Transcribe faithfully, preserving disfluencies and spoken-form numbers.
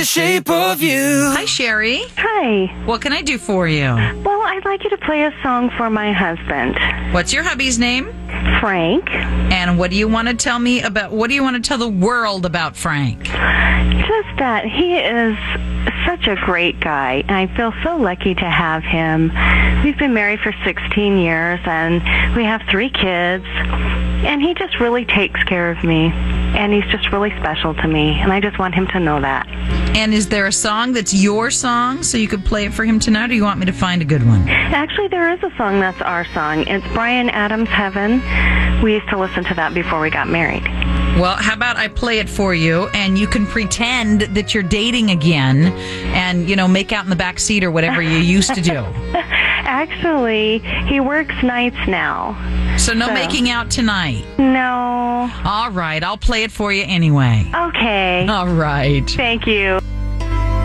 the shape of you. Hi, Sherry. Hi. What can I do for you? Well, I'd like you to play a song for my husband, What's your hubby's name? Frank. And what do you want to tell me about, what do you want to tell the world about Frank? Just that he is such a great guy. I feel so lucky to have him. We've been married for sixteen years, and we have three kids. And he just really takes care of me. And he's just really special to me. And I just want him to know that. And is there a song that's your song so you could play it for him tonight, or do you want me to find a good one? Actually, there is a song that's our song. It's Bryan Adams' Heaven. We used to listen to that before we got married. Well, how about I play it for you, and you can pretend that you're dating again and, you know, make out in the back seat or whatever you used to do. Actually, he works nights now. So no So- making out tonight. No. All right, I'll play it for you anyway. Okay. All right. Thank you.